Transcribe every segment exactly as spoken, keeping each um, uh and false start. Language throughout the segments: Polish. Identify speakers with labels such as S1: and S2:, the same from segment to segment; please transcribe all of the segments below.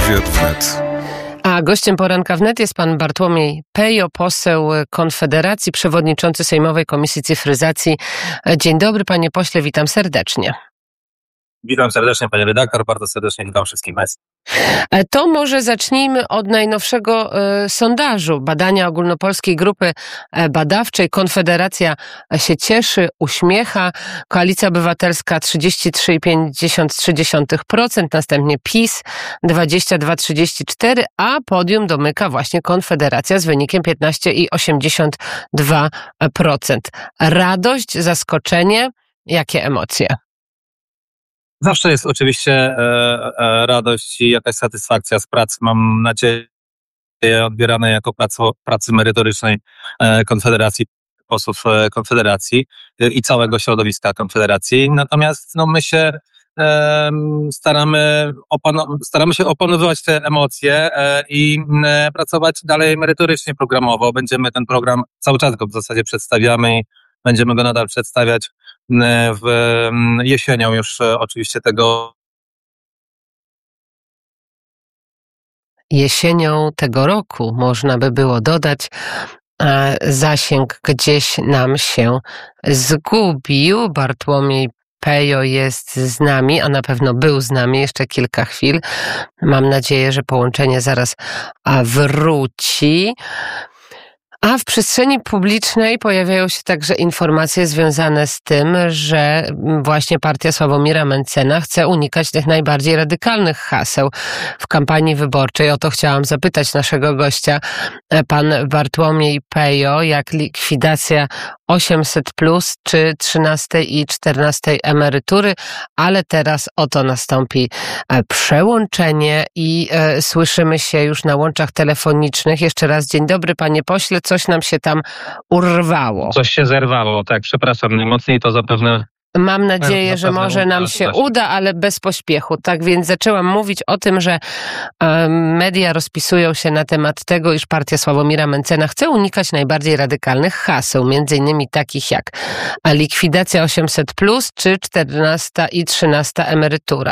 S1: Poradia Wnet.
S2: A gościem Poranka Wnet jest pan Bartłomiej Pejo, poseł Konfederacji, przewodniczący Sejmowej Komisji Cyfryzacji. Dzień dobry, panie pośle, witam serdecznie.
S3: Witam serdecznie, pani redaktor, bardzo serdecznie witam wszystkich państwa.
S2: To może zacznijmy od najnowszego y, sondażu, badania ogólnopolskiej grupy badawczej. Konfederacja się cieszy, uśmiecha. Koalicja Obywatelska trzydzieści trzy przecinek pięćdziesiąt trzy procent, następnie PiS dwadzieścia dwa przecinek trzydzieści cztery procent, a podium domyka właśnie Konfederacja z wynikiem piętnaście przecinek osiemdziesiąt dwa procent. Radość, zaskoczenie, jakie emocje?
S3: Zawsze jest oczywiście e, e, radość i jakaś satysfakcja z pracy, mam nadzieję, odbierane jako praco, pracy merytorycznej e, Konfederacji, posłów e, Konfederacji e, i całego środowiska Konfederacji. Natomiast no, my się e, staramy, opano, staramy się opanowywać te emocje e, i e, pracować dalej merytorycznie, programowo. Będziemy ten program, cały czas go w zasadzie przedstawiamy i będziemy go nadal przedstawiać w jesienią już oczywiście tego.
S2: Jesienią tego roku, można by było dodać, zasięg gdzieś nam się zgubił. Bartłomiej Pejo jest z nami, a na pewno był z nami jeszcze kilka chwil. Mam nadzieję, że połączenie zaraz wróci. A w przestrzeni publicznej pojawiają się także informacje związane z tym, że właśnie partia Sławomira Mentzena chce unikać tych najbardziej radykalnych haseł w kampanii wyborczej. O to chciałam zapytać naszego gościa, pan Bartłomiej Pejo, jak likwidacja osiemset plus, czy trzynastej i czternastej emerytury, ale teraz oto nastąpi przełączenie i e, słyszymy się już na łączach telefonicznych. Jeszcze raz dzień dobry, panie pośle, coś nam się tam urwało.
S3: Coś się zerwało, tak, przepraszam, najmocniej to zapewne...
S2: Mam nadzieję, że może nam się uda, ale bez pośpiechu. Tak więc zaczęłam mówić o tym, że media rozpisują się na temat tego, iż partia Sławomira Mentzena chce unikać najbardziej radykalnych haseł, między innymi takich jak likwidacja osiemset plus czy czternasta i trzynasta emerytura.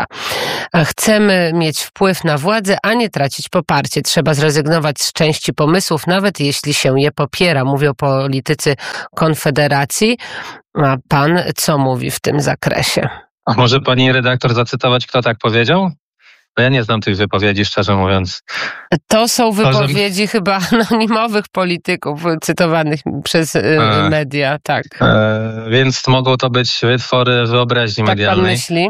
S2: Chcemy mieć wpływ na władzę, a nie tracić poparcie. Trzeba zrezygnować z części pomysłów, nawet jeśli się je popiera, mówią politycy Konfederacji. A pan co mówi w tym zakresie?
S3: A może pani redaktor zacytować, kto tak powiedział? Bo ja nie znam tych wypowiedzi, szczerze mówiąc.
S2: To są wypowiedzi to, że... chyba anonimowych polityków cytowanych przez e, media, tak.
S3: E, więc mogą to być wytwory wyobraźni
S2: tak
S3: medialnej.
S2: Tak pan myśli?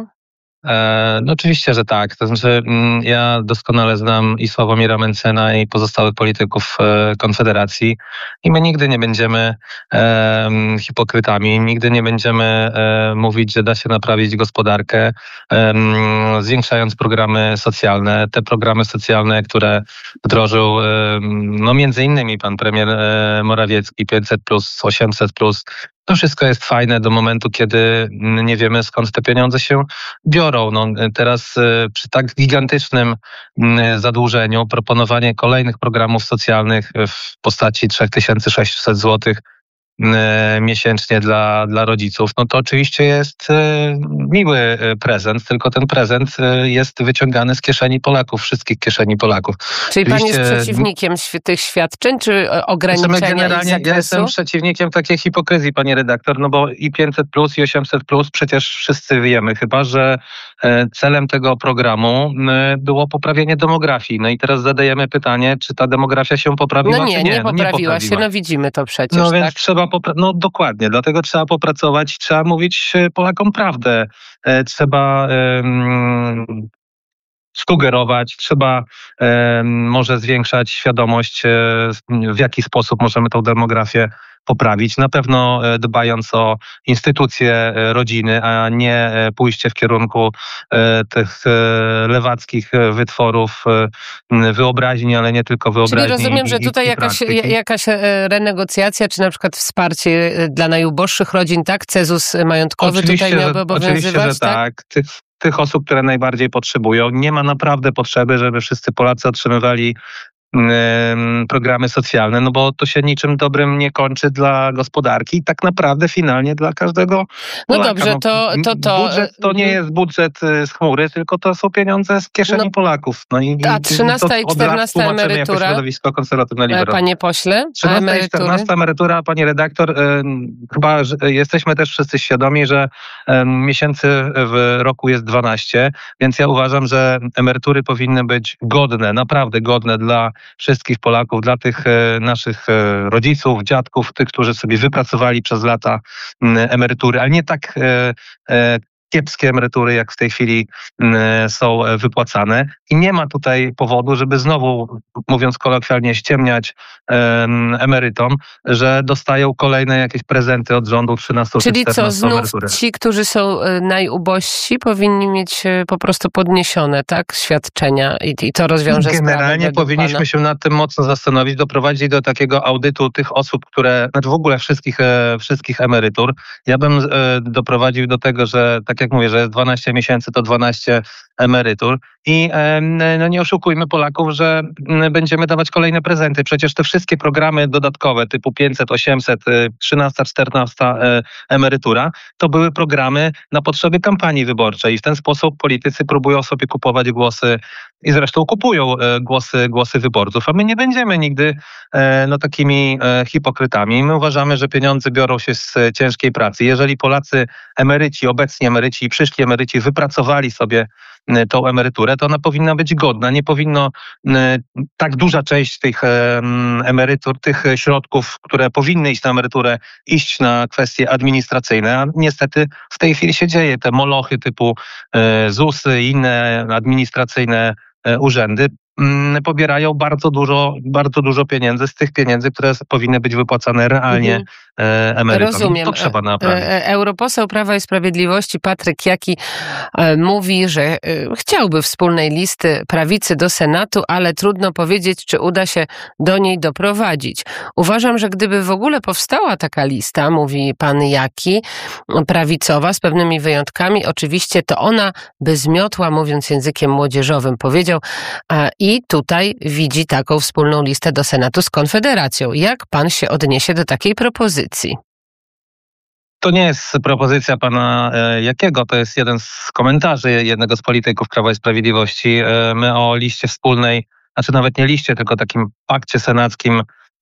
S3: E, no oczywiście, że tak. To znaczy m, ja doskonale znam i Sławomira Mentzena i pozostałych polityków e, Konfederacji i my nigdy nie będziemy e, hipokrytami, nigdy nie będziemy e, mówić, że da się naprawić gospodarkę, e, zwiększając programy socjalne. Te programy socjalne, które wdrożył e, no między innymi pan premier e, Morawiecki, pięćset plus, osiemset plus, to wszystko jest fajne do momentu, kiedy nie wiemy, skąd te pieniądze się biorą. No, teraz przy tak gigantycznym zadłużeniu proponowanie kolejnych programów socjalnych w postaci trzy tysiące sześćset złotych miesięcznie dla, dla rodziców, no to oczywiście jest miły prezent, tylko ten prezent jest wyciągany z kieszeni Polaków, wszystkich kieszeni Polaków.
S2: Czyli
S3: oczywiście...
S2: pan jest przeciwnikiem tych świadczeń, czy ograniczenia
S3: generalnie,
S2: zakresu?
S3: Ja jestem przeciwnikiem takiej hipokryzji, pani redaktor, no bo i pięćset plus i osiemset plus przecież wszyscy wiemy chyba, że celem tego programu było poprawienie demografii. No i teraz zadajemy pytanie, czy ta demografia się poprawiła,
S2: no nie,
S3: czy nie?
S2: nie
S3: No
S2: poprawiła,
S3: nie poprawiła
S2: się, no widzimy to przecież.
S3: No
S2: tak?
S3: więc trzeba Popra- no dokładnie, dlatego trzeba popracować, trzeba mówić Polakom prawdę, e, trzeba um, sugerować, trzeba um, może zwiększać świadomość, e, w jaki sposób możemy tą demografię poprawić. Na pewno dbając o instytucje rodziny, a nie pójście w kierunku tych lewackich wytworów wyobraźni, ale nie tylko wyobraźni.
S2: Czyli rozumiem, że tutaj jakaś, jakaś renegocjacja, czy na przykład wsparcie dla najuboższych rodzin, tak? Cezus majątkowy oczywiście, tutaj miałby obowiązywać?
S3: Oczywiście, że tak. tak. Tych, tych osób, które najbardziej potrzebują. Nie ma naprawdę potrzeby, żeby wszyscy Polacy otrzymywali programy socjalne, no bo to się niczym dobrym nie kończy dla gospodarki i tak naprawdę finalnie dla każdego Polaka.
S2: No dobrze, to... to, to...
S3: Budżet to nie jest budżet z chmury, tylko to są pieniądze z kieszeni no, Polaków. No i,
S2: a trzynasta i czternasta emerytura?
S3: Jako środowisko konserwatywne-liberalne.
S2: Panie pośle,
S3: trzynasta i czternasta emerytura, panie redaktor, chyba jesteśmy też wszyscy świadomi, że miesięcy w roku jest dwanaście, więc ja uważam, że emerytury powinny być godne, naprawdę godne dla wszystkich Polaków, dla tych naszych rodziców, dziadków, tych, którzy sobie wypracowali przez lata emerytury, ale nie tak kiepskie emerytury, jak w tej chwili są wypłacane. I nie ma tutaj powodu, żeby znowu, mówiąc kolokwialnie, ściemniać emerytom, że dostają kolejne jakieś prezenty od rządu trzynaście
S2: Czyli co, znów
S3: emerytury.
S2: Ci, którzy są najubożsi, powinni mieć po prostu podniesione, tak, świadczenia i, i to rozwiąże sprawę.
S3: Generalnie powinniśmy pana. się nad tym mocno zastanowić, doprowadzić do takiego audytu tych osób, które, znaczy w ogóle wszystkich, wszystkich emerytur. Ja bym doprowadził do tego, że tak jak mówię, że jest dwanaście miesięcy, to dwanaście emerytur i no nie oszukujmy Polaków, że będziemy dawać kolejne prezenty. Przecież te wszystkie programy dodatkowe typu pięćset, osiemset, trzynasta, czternasta emerytura to były programy na potrzeby kampanii wyborczej i w ten sposób politycy próbują sobie kupować głosy i zresztą kupują głosy, głosy wyborców, a my nie będziemy nigdy no, takimi hipokrytami. My uważamy, że pieniądze biorą się z ciężkiej pracy. Jeżeli Polacy, emeryci, obecni emeryci i przyszli emeryci wypracowali sobie tą emeryturę, to ona powinna być godna. Nie powinno tak duża część tych emerytur, tych środków, które powinny iść na emeryturę, iść na kwestie administracyjne. A niestety w tej chwili się dzieje. Te molochy typu ZUS-y i inne administracyjne urzędy pobierają bardzo dużo, bardzo dużo pieniędzy z tych pieniędzy, które powinny być wypłacane realnie mhm. emerytom.
S2: Rozumiem.
S3: To trzeba naprawić.
S2: Europoseł Prawa i Sprawiedliwości Patryk Jaki mówi, że chciałby wspólnej listy prawicy do Senatu, ale trudno powiedzieć, czy uda się do niej doprowadzić. Uważam, że gdyby w ogóle powstała taka lista, mówi pan Jaki, prawicowa, z pewnymi wyjątkami, oczywiście to ona by zmiotła, mówiąc językiem młodzieżowym, powiedział, i I tutaj widzi taką wspólną listę do Senatu z Konfederacją. Jak pan się odniesie do takiej propozycji?
S3: To nie jest propozycja pana Jakiego, to jest jeden z komentarzy jednego z polityków Prawa i Sprawiedliwości. My o liście wspólnej, znaczy nawet nie liście, tylko takim pakcie senackim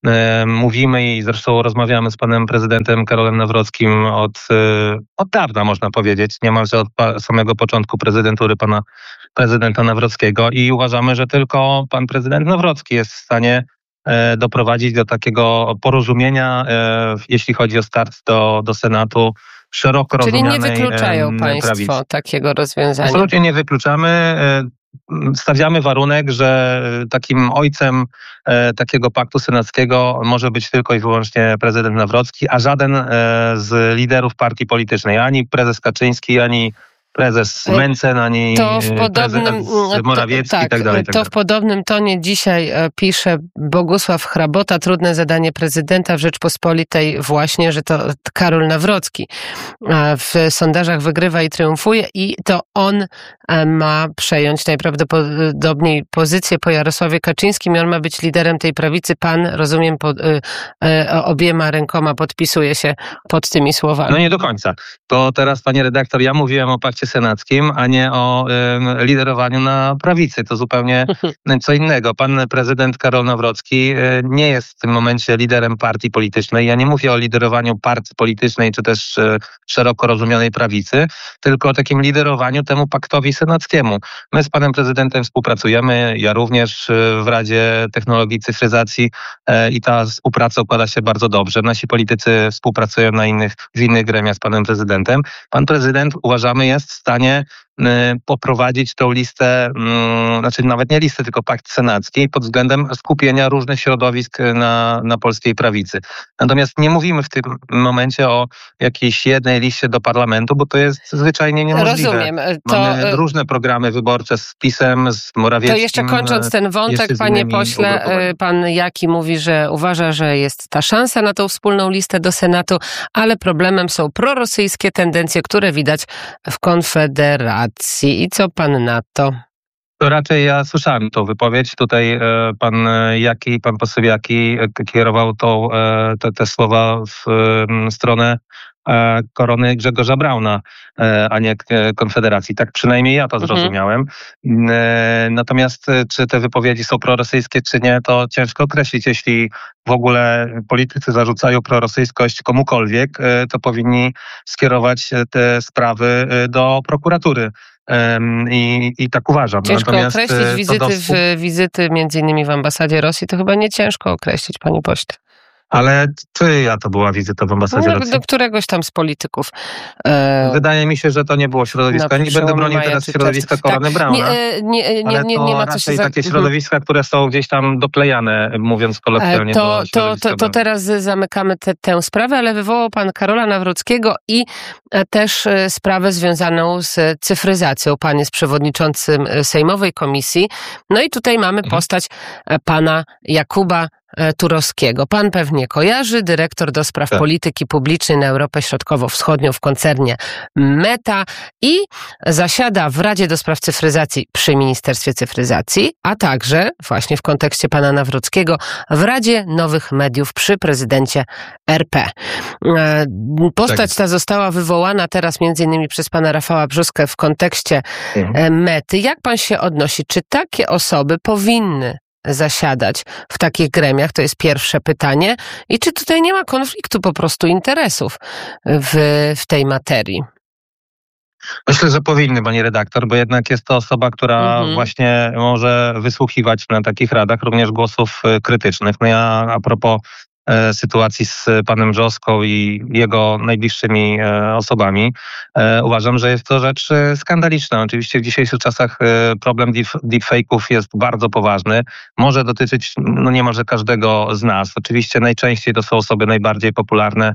S3: mówimy i zresztą rozmawiamy z panem prezydentem Karolem Nawrockim od, od dawna, można powiedzieć, niemalże od samego początku prezydentury pana prezydenta Nawrockiego i uważamy, że tylko pan prezydent Nawrocki jest w stanie doprowadzić do takiego porozumienia, jeśli chodzi o start do, do Senatu, szeroko rozumianej
S2: prawicy. Czyli nie wykluczają państwo
S3: prawicy.
S2: takiego rozwiązania?
S3: Absolutnie nie wykluczamy. Stawiamy warunek, że takim ojcem e, takiego paktu senackiego może być tylko i wyłącznie prezydent Nawrocki, a żaden e, z liderów partii politycznej, ani prezes Kaczyński, ani prezes Mencen, ani
S2: to w podobnym,
S3: prezes Morawiecki
S2: to, tak,
S3: i tak dalej. Tak
S2: to w podobnym tonie dzisiaj pisze Bogusław Hrabota, trudne zadanie prezydenta w Rzeczpospolitej właśnie, że to Karol Nawrocki w sondażach wygrywa i triumfuje i to on ma przejąć najprawdopodobniej pozycję po Jarosławie Kaczyńskim i on ma być liderem tej prawicy. Pan, rozumiem, pod, obiema rękoma podpisuje się pod tymi słowami.
S3: No nie do końca. To teraz, panie redaktor, ja mówiłem o pakcie senackim, a nie o y, liderowaniu na prawicy. To zupełnie co innego. Pan prezydent Karol Nawrocki y, nie jest w tym momencie liderem partii politycznej. Ja nie mówię o liderowaniu partii politycznej, czy też y, szeroko rozumianej prawicy, tylko o takim liderowaniu temu paktowi senackiemu. My z panem prezydentem współpracujemy, ja również y, w Radzie Technologii i Cyfryzacji y, i ta współpraca układa się bardzo dobrze. Nasi politycy współpracują na innych, w innych gremiach z panem prezydentem. Pan prezydent, uważamy, jest w stanie poprowadzić tą listę, znaczy nawet nie listę, tylko pakt senacki pod względem skupienia różnych środowisk na, na polskiej prawicy. Natomiast nie mówimy w tym momencie o jakiejś jednej liście do parlamentu, bo to jest zwyczajnie niemożliwe.
S2: Rozumiem. To,
S3: Mamy różne programy wyborcze z PiS-em, z Morawieckim.
S2: To jeszcze kończąc ten wątek, panie pośle, pan Jaki mówi, że uważa, że jest ta szansa na tą wspólną listę do Senatu, ale problemem są prorosyjskie tendencje, które widać w Konfederacji. I co pan na to?
S3: To raczej ja słyszałem tą wypowiedź. Tutaj e, pan Jaki, pan poseł Jaki e, kierował tą, e, te, te słowa w e, stronę e, korony Grzegorza Brauna, e, a nie e, Konfederacji. Tak przynajmniej ja to
S2: Mhm.
S3: zrozumiałem. E, natomiast e, czy te wypowiedzi są prorosyjskie, czy nie, to ciężko określić. Jeśli w ogóle politycy zarzucają prorosyjskość komukolwiek, e, to powinni skierować te sprawy e, do prokuratury. Um, i, I tak uważam.
S2: Ciężko
S3: Natomiast,
S2: określić
S3: e,
S2: wizyty,
S3: do...
S2: w, wizyty między innymi w ambasadzie Rosji, to chyba nie ciężko określić, panie pośle.
S3: Ale czyja to była wizyta w ambasadzie
S2: No,
S3: Rosji?
S2: do któregoś tam z polityków. E,
S3: Wydaje mi się, że to nie było środowisko.
S2: na
S3: Nie będę bronił
S2: maja
S3: teraz
S2: czy
S3: środowiska
S2: czerwca.
S3: Korony
S2: Tak.
S3: Brauna.
S2: Nie, e, nie, nie,
S3: ale
S2: nie,
S3: to
S2: nie ma co
S3: raczej
S2: się za...
S3: takie
S2: Mhm.
S3: środowiska, które są gdzieś tam doklejane, mówiąc kolokwialnie.
S2: To,
S3: do
S2: to,
S3: środowiska
S2: to, to
S3: Brauna.
S2: teraz zamykamy te, tę sprawę, ale wywołał pan Karola Nawrockiego i e, też e, sprawę związaną z cyfryzacją. Pan jest przewodniczącym e, Sejmowej Komisji. No i tutaj mamy
S3: Mhm.
S2: postać e, pana Jakuba e, Turowskiego. Pan pewnie kojarzy, dyrektor do spraw
S3: Tak.
S2: polityki publicznej na Europę Środkowo-Wschodnią w koncernie Meta i zasiada w Radzie do spraw cyfryzacji przy Ministerstwie Cyfryzacji, a także właśnie w kontekście pana Nawrockiego w Radzie Nowych Mediów przy prezydencie R P. E, Postać ta została wywołana teraz między innymi przez pana Rafała Brzuskę w kontekście
S3: Mhm.
S2: e, Mety. Jak pan się odnosi? Czy takie osoby powinny zasiadać w takich gremiach? To jest pierwsze pytanie. I czy tutaj nie ma konfliktu po prostu interesów w, w tej materii?
S3: Myślę, że powinny, pani redaktor, bo jednak jest to osoba, która
S2: Mhm.
S3: właśnie może wysłuchiwać na takich radach również głosów e, krytycznych. No ja a propos e, sytuacji z panem Brzoską i jego najbliższymi e, osobami, e, uważam, że jest to rzecz e, skandaliczna. Oczywiście w dzisiejszych czasach e, problem deep, deepfake'ów jest bardzo poważny. Może dotyczyć no niemalże każdego z nas. Oczywiście najczęściej to są osoby najbardziej popularne,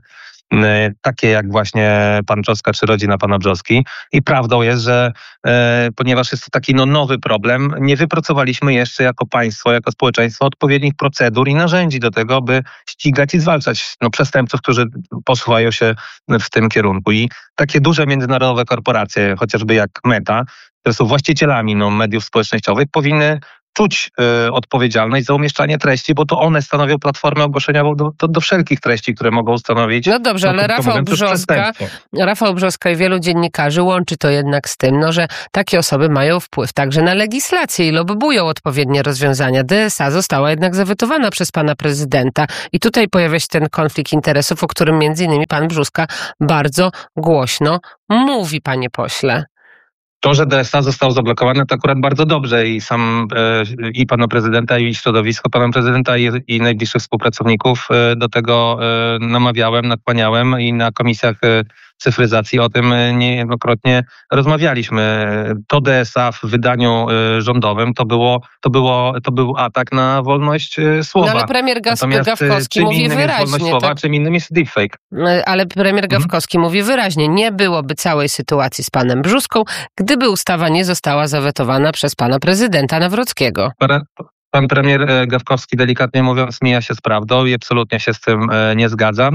S3: takie jak właśnie pan Brzoska czy rodzina pana Brzoski. I prawdą jest, że e, ponieważ jest to taki no, nowy problem, nie wypracowaliśmy jeszcze jako państwo, jako społeczeństwo odpowiednich procedur i narzędzi do tego, by ścigać i zwalczać no, przestępców, którzy posuwają się w tym kierunku. I takie duże międzynarodowe korporacje, chociażby jak Meta, które są właścicielami no, mediów społecznościowych, powinny czuć y, odpowiedzialność za umieszczanie treści, bo to one stanowią platformę ogłoszeniową do, do, do wszelkich treści, które mogą stanowić...
S2: No dobrze, ale
S3: krótko
S2: Rafał
S3: mówiąc, już
S2: Brzoska,
S3: przestępstwo.
S2: Rafał Brzoska i wielu dziennikarzy łączy to jednak z tym, no, że takie osoby mają wpływ także na legislację i lobbują odpowiednie rozwiązania. D S A została jednak zawetowana przez pana prezydenta i tutaj pojawia się ten konflikt interesów, o którym między innymi pan Brzóska bardzo głośno mówi, panie pośle.
S3: To, że D S A został zablokowany, to akurat bardzo dobrze i sam e, i pana prezydenta, i środowisko pana prezydenta, i, i najbliższych współpracowników e, do tego e, namawiałem, nakłaniałem i na komisjach e, cyfryzacji o tym e, niejednokrotnie rozmawialiśmy. To D S A w wydaniu e, rządowym to było, to było, to był atak na wolność e, słowa.
S2: No ale premier Gas-
S3: Natomiast, e,
S2: Gawkowski
S3: czym
S2: mówi
S3: innym jest wolność
S2: wyraźnie,
S3: słowa,
S2: tak?
S3: czym innym jest deepfake.
S2: Ale premier Gawkowski mhm. mówi wyraźnie, nie byłoby całej sytuacji z panem Brzuską, gdyby ustawa nie została zawetowana przez pana prezydenta Nawrockiego.
S3: Pan premier Gawkowski, delikatnie mówiąc, mija się z prawdą i absolutnie się z tym nie zgadzam.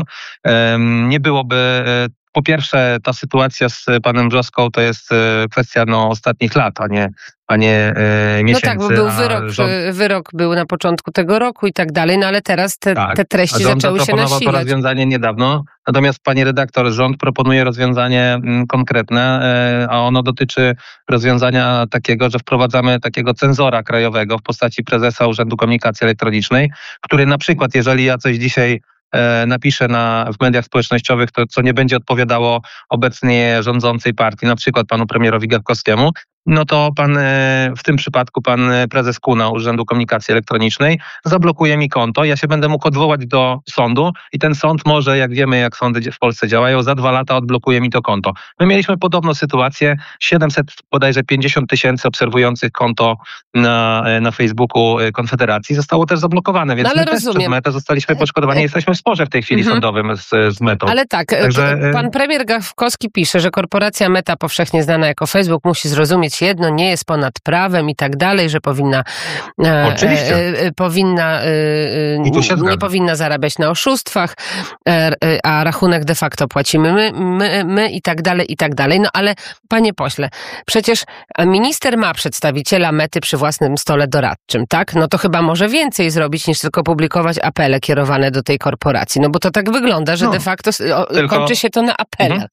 S3: Nie byłoby... Po pierwsze, ta sytuacja z panem Brzoską to jest kwestia no, ostatnich lat, a nie, a nie e, miesięcy.
S2: No tak, bo był wyrok,
S3: rząd...
S2: wyrok był na początku tego roku i tak dalej, no ale teraz te, tak, te treści zaczęły się nasilać.
S3: Rząd zaproponował to rozwiązanie niedawno, natomiast pani redaktor, rząd proponuje rozwiązanie m, konkretne, e, a ono dotyczy rozwiązania takiego, że wprowadzamy takiego cenzora krajowego w postaci prezesa Urzędu Komunikacji Elektronicznej, który na przykład, jeżeli ja coś dzisiaj napiszę na, w mediach społecznościowych, to co nie będzie odpowiadało obecnie rządzącej partii, na przykład panu premierowi Gawkowskiemu, no to pan, w tym przypadku pan prezes Kuna Urzędu Komunikacji Elektronicznej zablokuje mi konto. Ja się będę mógł odwołać do sądu i ten sąd może, jak wiemy, jak sądy w Polsce działają, za dwa lata odblokuje mi to konto. My mieliśmy podobną sytuację. siedemset, bodajże pięćdziesiąt tysięcy obserwujących konto na, na Facebooku Konfederacji zostało też zablokowane, więc
S2: no, ale
S3: my
S2: rozumiem.
S3: też przez Metę zostaliśmy poszkodowani. Jesteśmy w sporze w tej chwili mhm. sądowym z, z Metą.
S2: Ale tak, Także... pan premier Gawkowski pisze, że korporacja Meta, powszechnie znana jako Facebook, musi zrozumieć powiedzieć jedno, nie jest ponad prawem i tak dalej, że powinna e,
S3: Oczywiście.
S2: e, powinna e,
S3: I tu się
S2: nie
S3: zgadzam.
S2: powinna zarabiać na oszustwach, e, a rachunek de facto płacimy my, my, my i tak dalej, i tak dalej. No ale panie pośle, przecież minister ma przedstawiciela Mety przy własnym stole doradczym, tak? No to chyba może więcej zrobić niż tylko publikować apele kierowane do tej korporacji. No bo to tak wygląda, że
S3: No,
S2: de facto o,
S3: tylko-
S2: kończy się to na apelach.
S3: Mhm.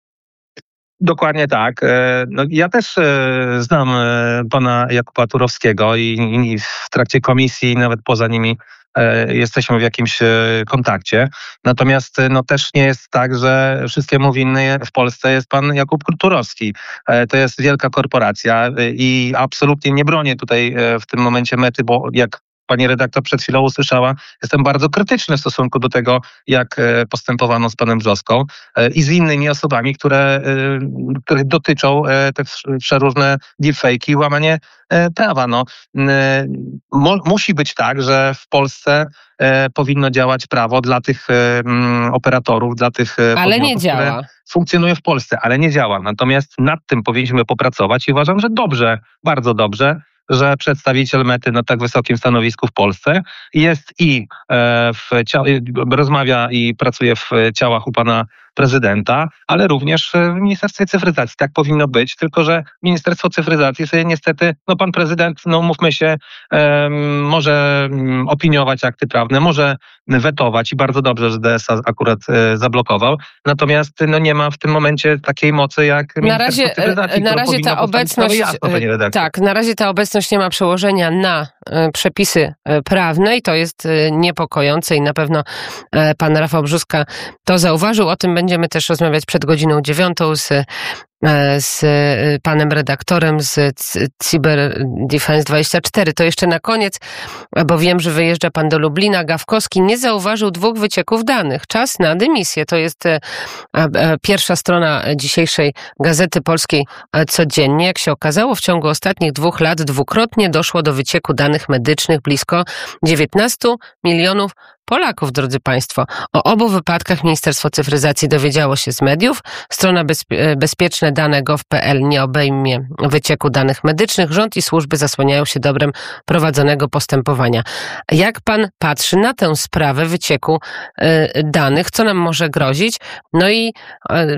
S3: Dokładnie tak. E, No, ja też e, znam e, pana Jakuba Turowskiego i, i w trakcie komisji, nawet poza nimi, e, jesteśmy w jakimś e, kontakcie. Natomiast e, no, też nie jest tak, że wszystkiemu winny w Polsce jest pan Jakub Turowski. E, To jest wielka korporacja e, i absolutnie nie bronię tutaj e, w tym momencie Mety, bo jak pani redaktor przed chwilą usłyszała, jestem bardzo krytyczny w stosunku do tego, jak e, postępowano z panem Brzoską e, i z innymi osobami, które, e, których dotyczą e, te wsz- przeróżne deepfake'i i łamanie e, prawa. No, e, mu, musi być tak, że w Polsce e, powinno działać prawo dla tych e, m, operatorów, dla tych e,
S2: Ale nie
S3: podmiotów, które
S2: działa.
S3: funkcjonuje w Polsce, ale nie działa. Natomiast nad tym powinniśmy popracować i uważam, że dobrze, bardzo dobrze, że przedstawiciel Mety na tak wysokim stanowisku w Polsce jest i e, w cia- rozmawia i pracuje w ciałach u pana prezydenta, ale również w Ministerstwie Cyfryzacji. Tak powinno być, tylko że Ministerstwo Cyfryzacji sobie niestety, no pan prezydent, no mówmy się, em, może mm, opiniować akty prawne, może wetować i bardzo dobrze, że D S A akurat e, zablokował. Natomiast no nie ma w tym momencie takiej mocy jak
S2: Na
S3: Ministerstwo
S2: razie,
S3: Cyfryzacji,
S2: na
S3: które
S2: razie
S3: powinno
S2: ta
S3: postawić sprawę
S2: obecność,
S3: jasno, panie redaktor.
S2: tak, na razie ta obecność nie ma przełożenia na e, przepisy e, prawne i to jest e, niepokojące i na pewno e, pan Rafał Brzuska to zauważył. O tym będziemy też rozmawiać przed godziną dziewiątą z z panem redaktorem z Cyber Defense dwadzieścia cztery. To jeszcze na koniec, bo wiem, że wyjeżdża pan do Lublina. Gawkowski nie zauważył dwóch wycieków danych. Czas na dymisję. To jest pierwsza strona dzisiejszej Gazety Polskiej Codziennie. Jak się okazało, w ciągu ostatnich dwóch lat dwukrotnie doszło do wycieku danych medycznych blisko dziewiętnastu milionów Polaków, drodzy państwo. O obu wypadkach Ministerstwo Cyfryzacji dowiedziało się z mediów. Strona bezpie- bezpieczne dane gov kropka p l nie obejmie wycieku danych medycznych. Rząd i służby zasłaniają się dobrem prowadzonego postępowania. Jak pan patrzy na tę sprawę wycieku y, danych? Co nam może grozić? No i y,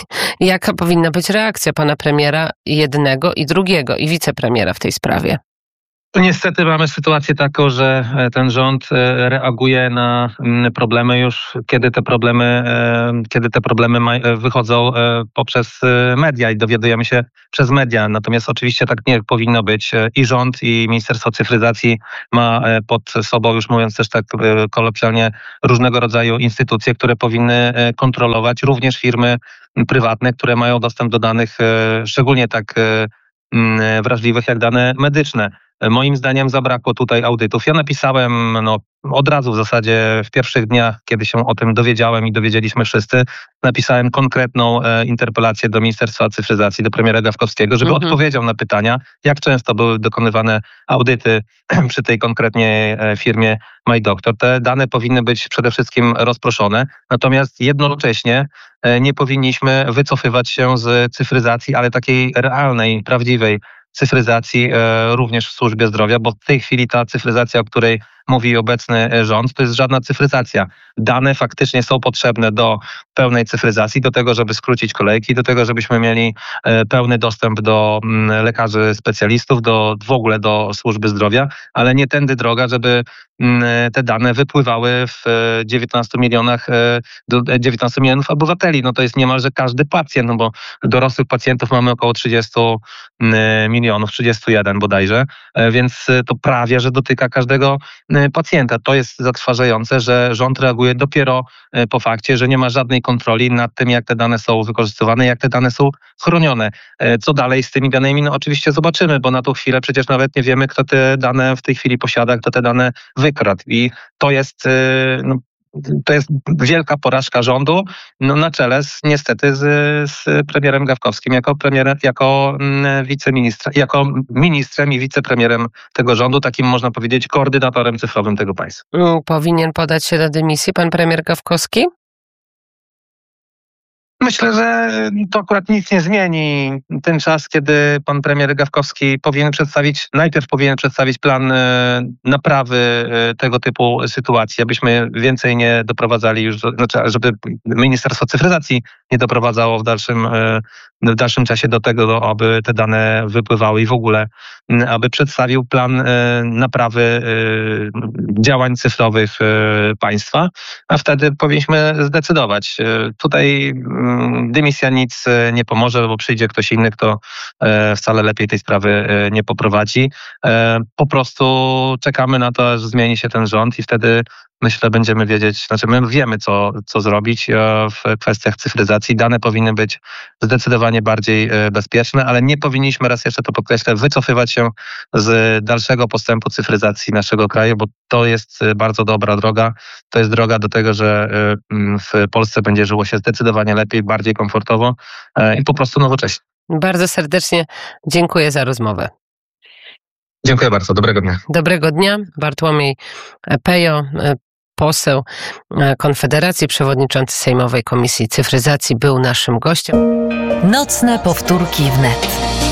S2: jaka powinna być reakcja pana premiera jednego i drugiego i wicepremiera w tej sprawie?
S3: Niestety mamy sytuację taką, że ten rząd reaguje na problemy już, kiedy te problemy, kiedy te problemy wychodzą poprzez media i dowiadujemy się przez media. Natomiast oczywiście tak nie powinno być. I rząd, i Ministerstwo Cyfryzacji ma pod sobą, już mówiąc też tak kolokwialnie, różnego rodzaju instytucje, które powinny kontrolować również firmy prywatne, które mają dostęp do danych, szczególnie tak wrażliwych jak dane medyczne. Moim zdaniem zabrakło tutaj audytów. Ja napisałem no, od razu w zasadzie w pierwszych dniach, kiedy się o tym dowiedziałem i dowiedzieliśmy wszyscy, napisałem konkretną e, interpelację do Ministerstwa Cyfryzacji, do premiera Gawkowskiego, żeby
S2: Mhm.
S3: odpowiedział na pytania, jak często były dokonywane audyty przy tej konkretnej e, firmie MyDoctor. Te dane powinny być przede wszystkim rozproszone, natomiast jednocześnie e, nie powinniśmy wycofywać się z cyfryzacji, ale takiej realnej, prawdziwej cyfryzacji e, również w służbie zdrowia, bo w tej chwili ta cyfryzacja, o której mówi obecny rząd, to jest żadna cyfryzacja. Dane faktycznie są potrzebne do pełnej cyfryzacji, do tego, żeby skrócić kolejki, do tego, żebyśmy mieli e, pełny dostęp do m, lekarzy specjalistów, do w ogóle do służby zdrowia, ale nie tędy droga, żeby m, te dane wypływały w e, dziewiętnastu milionach, e, do dziewiętnastu milionów obywateli. No to jest niemalże każdy pacjent, no bo dorosłych pacjentów mamy około trzydziestu milionów, trzydziestu jeden bodajże, e, więc to prawie, że dotyka każdego pacjenta. To jest zatrważające, że rząd reaguje dopiero po fakcie, że nie ma żadnej kontroli nad tym, jak te dane są wykorzystywane, jak te dane są chronione. Co dalej z tymi danymi? No oczywiście zobaczymy, bo na tą chwilę przecież nawet nie wiemy, kto te dane w tej chwili posiada, kto te dane wykradł. I to jest no, to jest wielka porażka rządu, no na czele z, niestety z, z premierem Gawkowskim jako premierem, jako wiceministrem, jako ministrem i wicepremierem tego rządu, takim można powiedzieć koordynatorem cyfrowym tego państwa.
S2: Powinien podać się do dymisji pan premier Gawkowski?
S3: Myślę, że to akurat nic nie zmieni. Ten czas, kiedy pan premier Gawkowski powinien przedstawić, najpierw powinien przedstawić plan naprawy tego typu sytuacji, abyśmy więcej nie doprowadzali już, znaczy, żeby Ministerstwo Cyfryzacji nie doprowadzało w dalszym, w dalszym czasie do tego, aby te dane wypływały i w ogóle, aby przedstawił plan naprawy działań cyfrowych państwa, a wtedy powinniśmy zdecydować. Tutaj dymisja nic nie pomoże, bo przyjdzie ktoś inny, kto wcale lepiej tej sprawy nie poprowadzi. Po prostu czekamy na to, aż zmieni się ten rząd i wtedy myślę, będziemy wiedzieć, znaczy my wiemy, co, co zrobić w kwestiach cyfryzacji. Dane powinny być zdecydowanie bardziej bezpieczne, ale nie powinniśmy, raz jeszcze to podkreślę, wycofywać się z dalszego postępu cyfryzacji naszego kraju, bo to jest bardzo dobra droga. To jest droga do tego, że w Polsce będzie żyło się zdecydowanie lepiej, bardziej komfortowo i po prostu nowocześnie.
S2: Bardzo serdecznie dziękuję za rozmowę.
S3: Dziękuję bardzo. Dobrego dnia.
S2: Dobrego dnia. Bartłomiej Pejo, poseł Konfederacji, przewodniczący Sejmowej Komisji Cyfryzacji, był naszym gościem.
S1: Nocne powtórki wnet.